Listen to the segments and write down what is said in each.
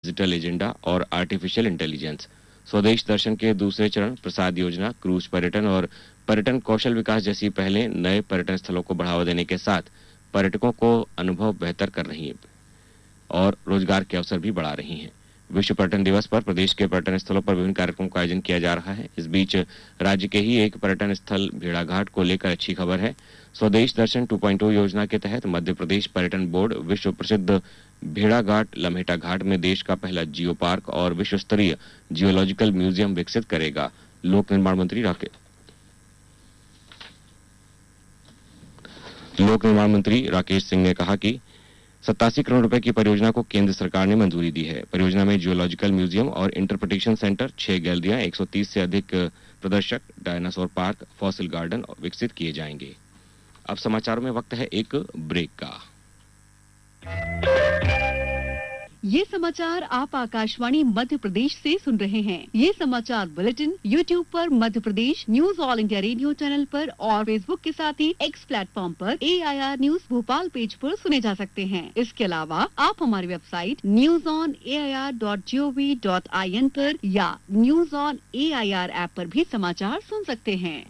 Digital agenda और artificial intelligence. स्वदेश दर्शन के दूसरे चरण, प्रसाद योजना, क्रूज पर्यटन और पर्यटन कौशल विकास जैसी पहलें नए पर्यटन स्थलों को बढ़ावा देने के साथ पर्यटकों को अनुभव बेहतर कर रही हैं और रोजगार के अवसर भी बढ़ा रही हैं। विश्व पर्यटन दिवस पर प्रदेश के पर्यटन स्थलों पर विभिन्न कार्यक्रमों का आयोजन किया जा रहा है। इस बीच राज्य के ही एक पर्यटन स्थल भेड़ाघाट को लेकर अच्छी खबर है। स्वदेश दर्शन 2.0 योजना के तहत मध्य प्रदेश पर्यटन बोर्ड विश्व प्रसिद्ध भेड़ाघाट लम्हेटा घाट में देश का पहला जियो पार्क और विश्व स्तरीय जियोलॉजिकल म्यूजियम विकसित करेगा। लोक निर्माण मंत्री राकेश सिंह ने कहा कि 87 करोड़ रुपए की परियोजना को केंद्र सरकार ने मंजूरी दी है। परियोजना में जियोलॉजिकल म्यूजियम और इंटरप्रिटेशन सेंटर, 6 गैलरियां, 130 से अधिक प्रदर्शक, डायनासोर पार्क, फॉसिल गार्डन विकसित किए जाएंगे। अब समाचारों में वक्त है एक ब्रेक का। ये समाचार आप आकाशवाणी मध्य प्रदेश से सुन रहे हैं। ये समाचार बुलेटिन YouTube पर Madhya Pradesh news all India radio channel पर और Facebook के साथ ही X प्लेटफॉर्म पर AIR न्यूज भोपाल पेज पर सुने जा सकते हैं। इसके अलावा आप हमारी वेबसाइट newsonair.gov.in पर या न्यूज ऑन AIR ऐप पर भी समाचार सुन सकते हैं।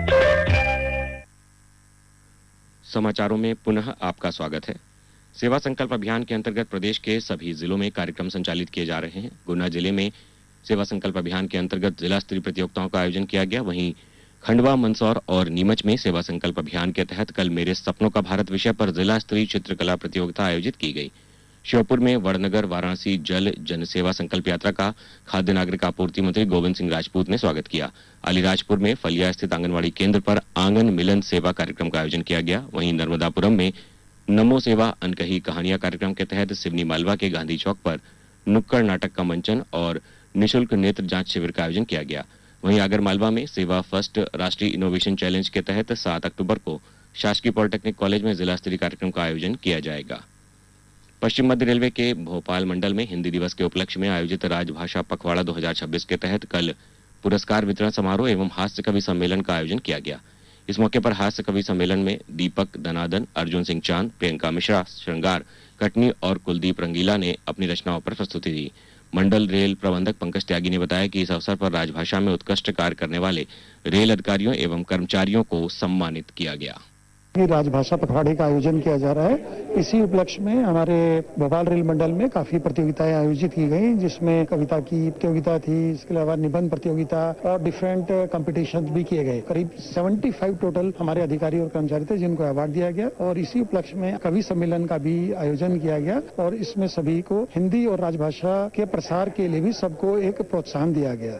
समाचारों में पुनः आपका स्वागत है। सेवा संकल्प अभियान के अंतर्गत प्रदेश के सभी जिलों में कार्यक्रम संचालित किए जा रहे हैं। गुना जिले में सेवा संकल्प अभियान के अंतर्गत जिला स्तरीय प्रतियोगिताओं का आयोजन किया गया। वहीं खंडवा, मंदसौर और नीमच में सेवा संकल्प अभियान के तहत कल मेरे सपनों का भारत विषय पर जिला स्तरीय चित्रकला प्रतियोगिता आयोजित की गई। श्योपुर में वड़नगर वाराणसी जल जन सेवा संकल्प यात्रा का खाद्य नागरिक आपूर्ति मंत्री गोविंद सिंह राजपूत ने स्वागत किया। अलीराजपुर में फलिया स्थित आंगनवाड़ी केंद्र पर आंगन मिलन सेवा कार्यक्रम का आयोजन किया गया। वहीं नर्मदापुरम में नमो सेवा अनकही कहानियां कार्यक्रम के तहत सिवनी मालवा के गांधी चौक पर नुक्कड़ नाटक का मंचन और निशुल्क नेत्र जांच शिविर का आयोजन किया गया। वहीं आगरमालवा में सेवा फर्स्ट राष्ट्रीय इनोवेशन चैलेंज के तहत 7 अक्टूबर को शासकीय पॉलिटेक्निक कॉलेज में जिला स्तरीय कार्यक्रम का आयोजन किया जाएगा। पश्चिम मध्य रेलवे के भोपाल मंडल में हिंदी दिवस के उपलक्ष्य में आयोजित राजभाषा पखवाड़ा 2026 के तहत कल पुरस्कार वितरण समारोह एवं हास्य कवि सम्मेलन का आयोजन किया गया। इस मौके पर हास्य कवि सम्मेलन में दीपक दनादन, अर्जुन सिंह चांद, प्रियंका मिश्रा, श्रृंगार कटनी और कुलदीप रंगीला ने अपनी रचनाओं पर प्रस्तुति दी। मंडल रेल प्रबंधक पंकज त्यागी ने बताया कि इस अवसर पर राजभाषा में उत्कृष्ट कार्य करने वाले रेल अधिकारियों एवं कर्मचारियों को सम्मानित किया गया। राजभाषा पखवाड़े का आयोजन किया जा रहा है। इसी उपलक्ष्य में हमारे भोपाल रेल मंडल में काफी प्रतियोगिताएं आयोजित की गई, जिसमें कविता की प्रतियोगिता थी, इसके अलावा निबंध प्रतियोगिता और डिफरेंट कंपटीशन भी किए गए। करीब 75 टोटल हमारे अधिकारी और कर्मचारी थे जिनको अवार्ड दिया गया और इसी उपलक्ष्य में कवि सम्मेलन का भी आयोजन किया गया और इसमें सभी को हिंदी और राजभाषा के प्रसार के लिए भी सबको एक प्रोत्साहन दिया गया।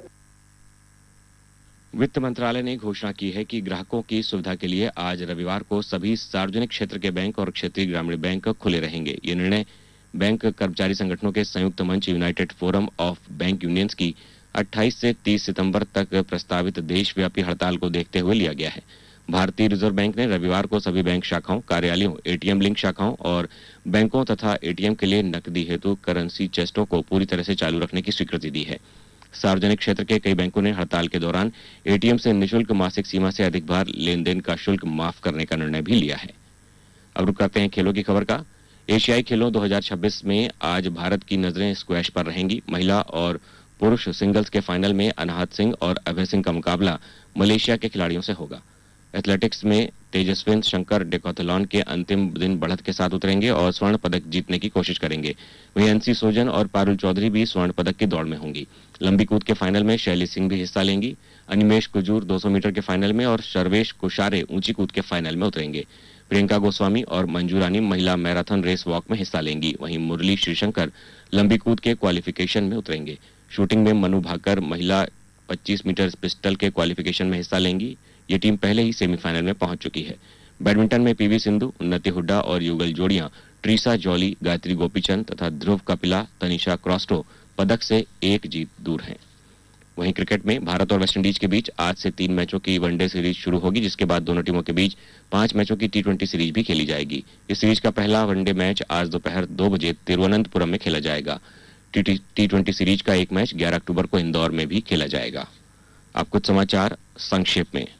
वित्त मंत्रालय ने घोषणा की है कि ग्राहकों की सुविधा के लिए आज रविवार को सभी सार्वजनिक क्षेत्र के बैंक और क्षेत्रीय ग्रामीण बैंक खुले रहेंगे। ये निर्णय बैंक कर्मचारी संगठनों के संयुक्त मंच United forum of bank unions की 28 से 30 सितंबर तक प्रस्तावित देशव्यापी हड़ताल को देखते हुए लिया गया है। भारतीय रिजर्व बैंक ने रविवार को सभी बैंक शाखाओं, कार्यालयों, एटीएम लिंक शाखाओं और बैंकों तथा एटीएम के लिए नकदी हेतु करेंसी चेस्टों को पूरी तरह से चालू रखने की स्वीकृति दी है। सार्वजनिक क्षेत्र के कई बैंकों ने हड़ताल के दौरान एटीएम से निःशुल्क मासिक सीमा से अधिक बार लेन देन का शुल्क माफ करने का निर्णय भी लिया है। अब रुक करते हैं खेलों की खबर का। एशियाई खेलों 2026 में आज भारत की नजरें स्क्वैश पर रहेंगी। महिला और पुरुष सिंगल्स के फाइनल में अनाहत सिंह और अभय सिंह का मुकाबला मलेशिया के खिलाड़ियों से होगा। एथलेटिक्स में तेजस्विन शंकर डेकाथलॉन के अंतिम दिन बढ़त के साथ उतरेंगे और स्वर्ण पदक जीतने की कोशिश करेंगे। वहीं एनसी सोजन और पारुल चौधरी भी स्वर्ण पदक की दौड़ में होंगी। लंबी कूद के फाइनल में शैली सिंह भी हिस्सा लेंगी। अनिमेश कुजूर 200 मीटर के फाइनल में और सर्वेश कुशारे ऊंची कूद के फाइनल में उतरेंगे। प्रियंका गोस्वामी और मंजू रानी महिला मैराथन रेस वॉक में हिस्सा लेंगी। वहीं मुरली श्रीशंकर लंबी कूद के क्वालिफिकेशन में उतरेंगे। शूटिंग में मनु भाकर महिला 25 मीटर पिस्टल के क्वालिफिकेशन में हिस्सा लेंगी। ये टीम पहले ही सेमीफाइनल में पहुंच चुकी है। बैडमिंटन में पीवी सिंधु, उन्नति हुड्डा और युगल जोड़ियां ट्रीसा जॉली, गायत्री गोपीचंद तथा ध्रुव कपिला, तनिषा क्रॉस्टो पदक से एक जीत दूर हैं। वहीं क्रिकेट में भारत और वेस्टइंडीज के बीच आज से 3 मैचों की वनडे सीरीज शुरू होगी, जिसके बाद दोनों टीमों के बीच 5 मैचों की टी20 सीरीज भी खेली जाएगी। इस सीरीज का पहला वनडे मैच आज दोपहर 2 बजे तिरुवनंतपुरम में खेला जाएगा। टी20 सीरीज का एक मैच 11 अक्टूबर को इंदौर में भी खेला जाएगा। अब कुछ समाचार संक्षेप में।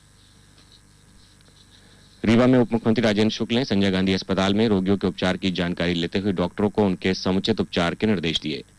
रीवा में उप मुख्यमंत्री राजेंद्र शुक्ल ने संजय गांधी अस्पताल में रोगियों के उपचार की जानकारी लेते हुए डॉक्टरों को उनके समुचित उपचार के निर्देश दिए।